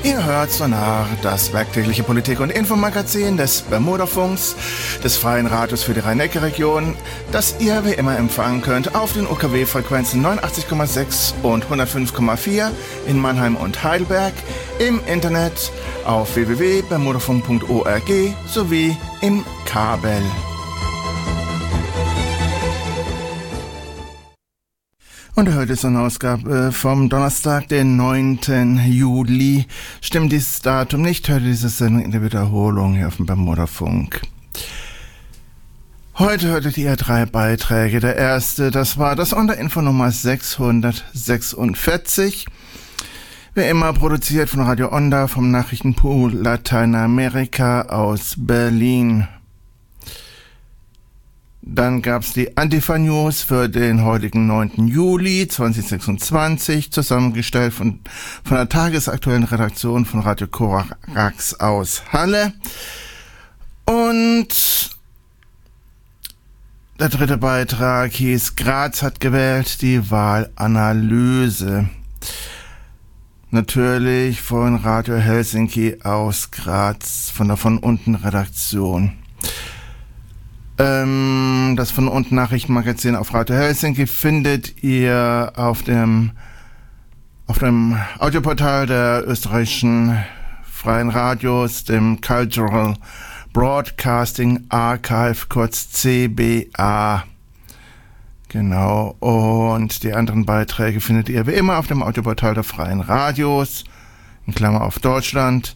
Ihr hört Sonar, das werktägliche Politik- und Infomagazin des Bermudafunks, des Freien Radios für die Rhein-Neckar-Region, das ihr wie immer empfangen könnt auf den UKW-Frequenzen 89,6 und 105,4 in Mannheim und Heidelberg, im Internet auf www.bermudafunk.org sowie im Kabel. Und heute ist eine Ausgabe vom Donnerstag, den 9. Juli. Stimmt dieses Datum nicht, hört diese Sendung in der Wiederholung hier auf dem Bermudafunk. Heute hörtet ihr 3 Beiträge. Der erste, das war das Unterinfo Nummer 646. Wie immer produziert von Radio Onda vom Nachrichtenpool Lateinamerika aus Berlin. Dann gab's die Antifa-News für den heutigen 9. Juli 2026, zusammengestellt von der tagesaktuellen Redaktion von Radio Korax aus Halle. Und der dritte Beitrag hieß Graz hat gewählt, die Wahlanalyse. Natürlich von Radio Helsinki aus Graz, von der Von Unten Redaktion. Das Von Unten Nachrichtenmagazin auf Radio Helsinki findet ihr auf dem Audioportal der österreichischen Freien Radios, dem Cultural Broadcasting Archive, kurz CBA. Genau, und die anderen Beiträge findet ihr wie immer auf dem Audioportal der Freien Radios, in Klammer auf Deutschland,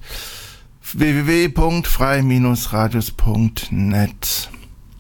www.frei-radios.net.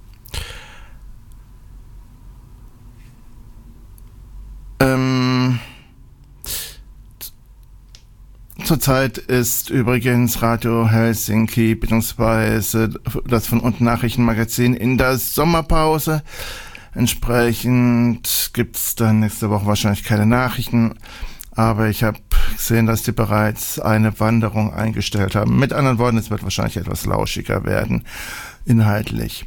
Zurzeit ist übrigens Radio Helsinki bzw. das Von Unten Nachrichtenmagazin in der Sommerpause. Entsprechend gibt's dann nächste Woche wahrscheinlich keine Nachrichten, aber ich habe gesehen, dass die bereits eine Wanderung eingestellt haben. Mit anderen Worten, es wird wahrscheinlich etwas lauschiger werden, inhaltlich.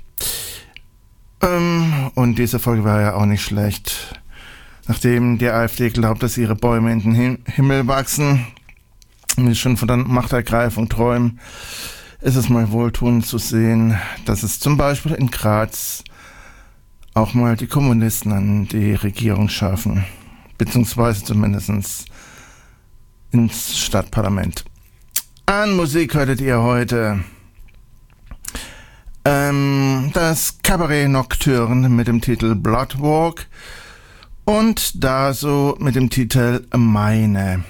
Und diese Folge war ja auch nicht schlecht. Nachdem die AfD glaubt, dass ihre Bäume in den Himmel wachsen, die schon von der Machtergreifung träumen, ist es mal wohltuend zu sehen, dass es zum Beispiel in Graz auch mal die Kommunisten an die Regierung schaffen, beziehungsweise zumindest ins Stadtparlament. An Musik hörtet ihr heute das Cabaret Nocturne mit dem Titel Bloodwalk und Daso mit dem Titel Meine.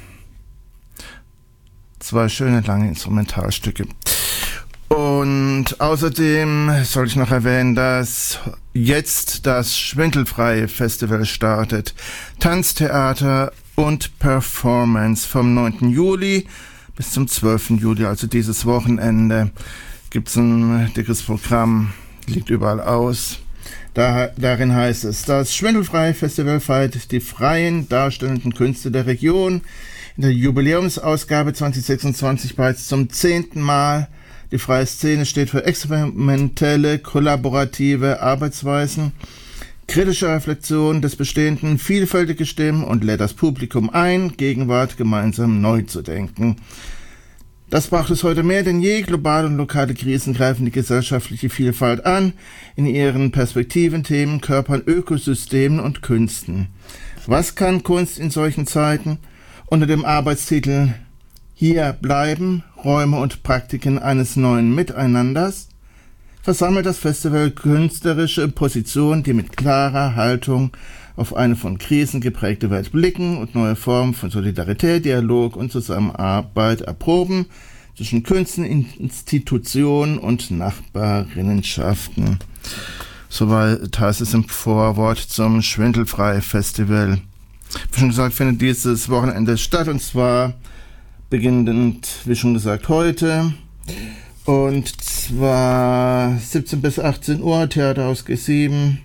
2 schöne lange Instrumentalstücke. Und außerdem soll ich noch erwähnen, dass jetzt das Schwindelfreie Festival startet. Tanztheater und Performance vom 9. Juli bis zum 12. Juli, also dieses Wochenende, gibt's ein dickes Programm, liegt überall aus. Darin heißt es, das Schwindelfreie Festival feiert die freien darstellenden Künste der Region. In der Jubiläumsausgabe 2026 bereits zum 10. Mal. Die freie Szene steht für experimentelle, kollaborative Arbeitsweisen, kritische Reflexion des Bestehenden, vielfältige Stimmen und lädt das Publikum ein, Gegenwart gemeinsam neu zu denken. Das braucht es heute mehr denn je. Globale und lokale Krisen greifen die gesellschaftliche Vielfalt an, in ihren Perspektiven, Themen, Körpern, Ökosystemen und Künsten. Was kann Kunst in solchen Zeiten? Unter dem Arbeitstitel Hier bleiben, Räume und Praktiken eines neuen Miteinanders versammelt das Festival künstlerische Positionen, die mit klarer Haltung auf eine von Krisen geprägte Welt blicken und neue Formen von Solidarität, Dialog und Zusammenarbeit erproben zwischen Künsten, Institutionen und Nachbarinnenschaften. Soweit heißt es im Vorwort zum Schwindelfrei Festival. Wie schon gesagt, findet dieses Wochenende statt, und zwar beginnend, wie schon gesagt, heute. Und zwar 17 bis 18 Uhr, Theaterhaus G7,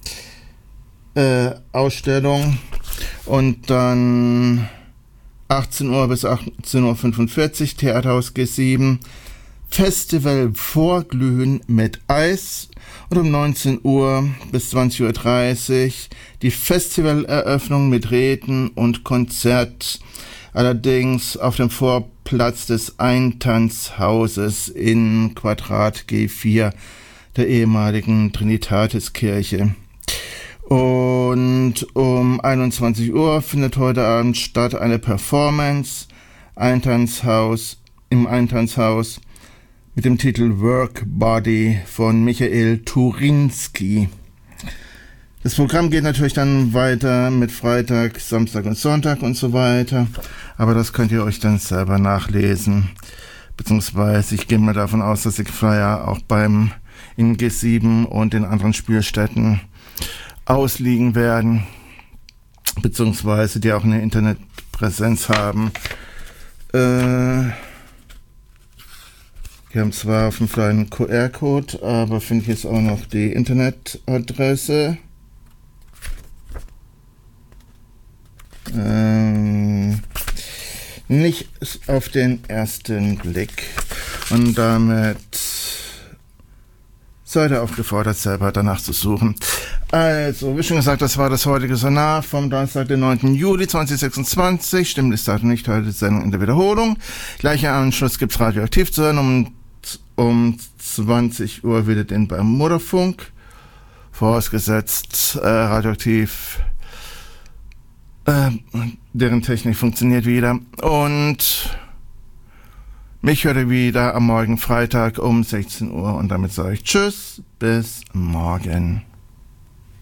Ausstellung. Und dann 18 Uhr bis 18.45 Uhr, Theaterhaus G7, Festival Vorglühen mit Eis. Und um 19 Uhr bis 20.30 Uhr die Festivaleröffnung mit Reden und Konzert allerdings auf dem Vorplatz des Eintanzhauses in Quadrat G4 der ehemaligen Trinitatiskirche. Und um 21 Uhr findet heute Abend statt eine Performance im Eintanzhaus mit dem Titel Work Body von Michael Turinski. Das Programm geht natürlich dann weiter mit Freitag, Samstag und Sonntag und so weiter, aber das könnt ihr euch dann selber nachlesen, beziehungsweise ich gehe mal davon aus, dass die Flyer auch in G7 und in anderen Spielstätten ausliegen werden, beziehungsweise die auch eine Internetpräsenz haben. Wir haben zwar auf dem Flyer einen QR-Code, aber finde ich jetzt auch noch die Internetadresse. Nicht auf den ersten Blick. Und damit seid ihr aufgefordert, selber danach zu suchen. Also, wie schon gesagt, das war das heutige Sonar vom Donnerstag, den 9. Juli 2026. Stimmt, ist Datum nicht, heute die Sendung in der Wiederholung. Gleicher Anschluss gibt's radioaktiv zu hören. Um 20 Uhr wieder den Bermuda-Funk. Vorausgesetzt, radioaktiv, deren Technik funktioniert wieder. Und mich hört ihr wieder am Morgen Freitag um 16 Uhr. Und damit sage ich Tschüss, bis morgen.